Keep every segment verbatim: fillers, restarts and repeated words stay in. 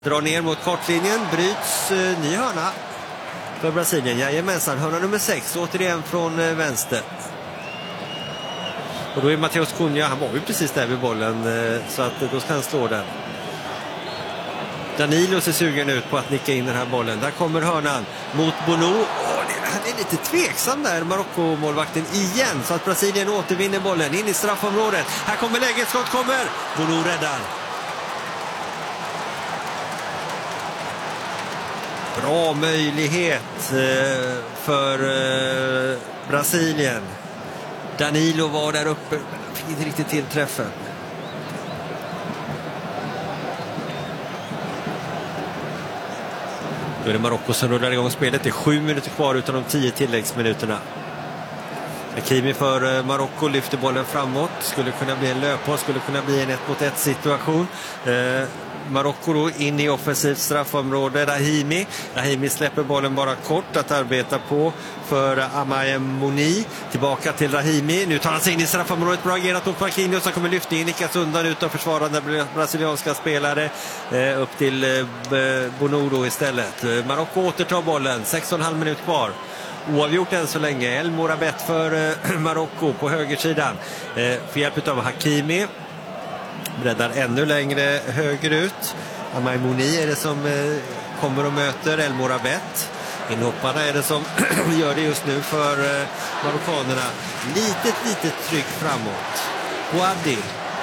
Drar ner mot kortlinjen, bryts eh, ny hörna för Brasilien. Jajamensan, hörna nummer sex, återigen från eh, vänster. Och då är Matheus Cunha, han var ju precis där vid bollen, eh, så att då ska han slå den. Danilo ser sugen ut på att nicka in den här bollen. Där kommer hörnan mot Bono. Åh, det, han är lite tveksam där, Marocko-målvakten igen. Så att Brasilien återvinner bollen in i straffområdet. Här kommer läget, skott kommer. Bono räddar. Bra möjlighet eh, för eh, Brasilien. Danilo var där uppe, men fick inte riktigt till träffen. Då är det Marocko som rullar igång spelet. Det är sju minuter kvar utan de tio tilläggsminuterna. Hakimi för Marocko lyfter bollen framåt. Skulle kunna bli en löpboll, skulle kunna bli en ett mot ett situation. Eh, Marocko då in i offensivt straffområde. Rahimi. Rahimi släpper bollen bara kort att arbeta på för Amaya Mouni. Tillbaka till Rahimi. Nu tar han sig in i straffområdet. Bra agerat mot Marquinhos som kommer lyftningen. Nickas undan utan försvarande brasilianska spelare. Eh, upp till eh, Bono då istället. Marocko återtar bollen. sex och en halv minut kvar. Oavgjort än så länge. El Morabet för eh, Marocko på högersidan. Eh, för hjälp av Hakimi. Breddar ännu längre högerut. Amaya Mouni är det som eh, kommer och möter El Morabet. Inhopparna är det som gör det just nu för eh, marockanerna. Litet, litet tryck framåt. Boadi.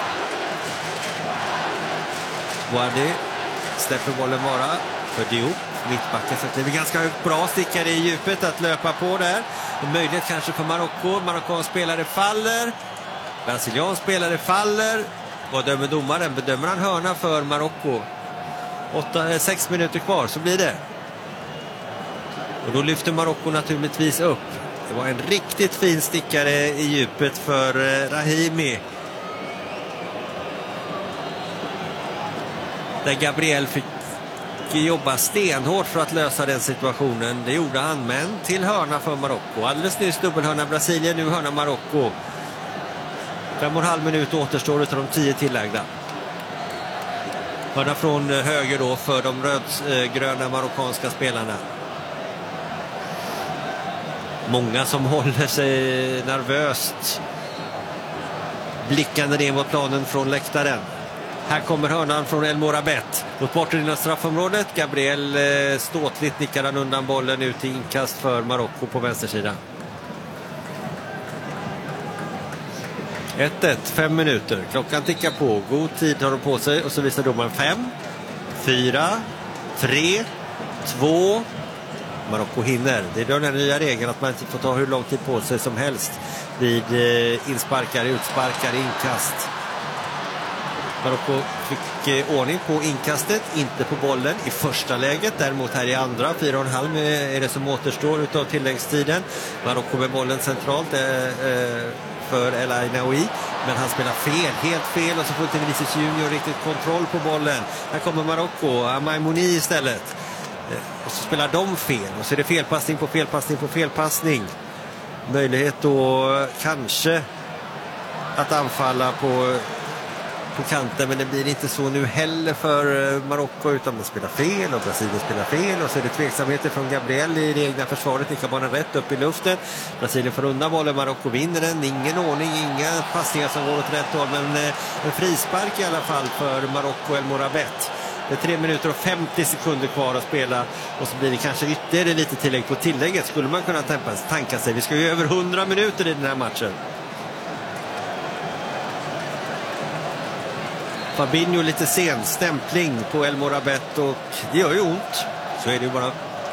Boadi släpper bollen bara för Diop. Mittbacken, så det är ganska bra stickare i djupet att löpa på där. En möjlighet kanske för Marocko. Marockansk spelare faller. Brasiliansk spelare faller. Vad dömer domaren? Bedömer han hörna för Marocko? Åtta, sex minuter kvar, så blir det. Och då lyfter Marocko naturligtvis upp. Det var en riktigt fin stickare i djupet för eh, Rahimi. Där Gabriel fick jobba stenhårt för att lösa den situationen. Det gjorde han, men till hörna för Marocko. Alldeles nyss dubbelhörna Brasilien, nu hörna Marocko. Fem och en halv minut återstår utav de tio tillagda. Hörna från höger då för de rödgröna marockanska spelarna. Många som håller sig nervöst blickande ner mot planen från läktaren. Här kommer hörnan från El Morabet mot bortre straffområdet. Gabriel eh, ståtligt nickar han undan bollen ut i inkast för Marocko på vänstersidan. ett ett, fem minuter. Klockan tickar på. God tid har de på sig. Och så visar domaren fem, fyra, tre, två. Marocko hinner. Det är den här nya regeln att man inte får ta hur lång tid på sig som helst vid eh, insparkar, utsparkar, inkast. Marocko fick eh, ordning på inkastet, inte på bollen i första läget. Däremot här i andra, fyra och en halv är det som återstår utav tilläggstiden. Marocko med bollen centralt eh, eh, för El Ainaoui, men han spelar fel, helt fel, och så får inte Vinicius Junior riktigt kontroll på bollen. Här kommer Marocko, Amaya Mouni istället. Eh, och så spelar de fel, och så är det felpassning på felpassning på felpassning. Möjlighet då kanske att anfalla på på kanten, men det blir inte så nu heller för Marocko, utan de spelar fel och Brasilien spelar fel, och så är det tveksamheter från Gabriel i det egna försvaret. Nickar bollen rätt upp i luften. Brasilien får undan bollen, Marocko vinner den. Ingen ordning, inga passningar som går åt rätt håll, men en frispark i alla fall för Marocko El Morabet. Det är tre minuter och femtio sekunder kvar att spela, och så blir det kanske ytterligare lite tillägg på tillägget, skulle man kunna tanka sig. Vi ska ju över hundra minuter i den här matchen. Fabinho lite sen, stämpling på El Morabet, och det gör ju ont. Så är det ju bara.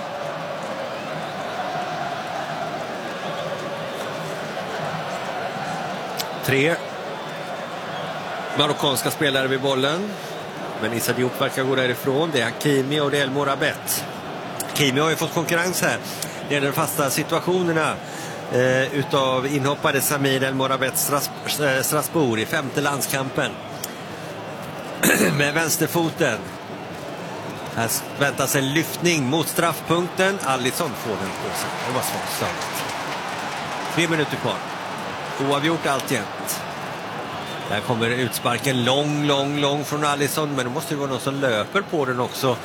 Tre marockanska spelare vid bollen, men Issa Diop verkar gå därifrån. Det är Hakimi och det är El Morabet. Hakimi har ju fått konkurrens här. Det är de fasta situationerna eh, utav inhoppade Samir El Morabet Stras- Strasbourg i femte landskampen. Med vänsterfoten. Här väntas en lyftning mot straffpunkten. Alisson får den på sig. Det var svårt stört. Tre minuter kvar. Oavgjort alltjämt. Där kommer utsparken lång, lång, lång från Alisson. Men det måste ju vara någon som löper på den också.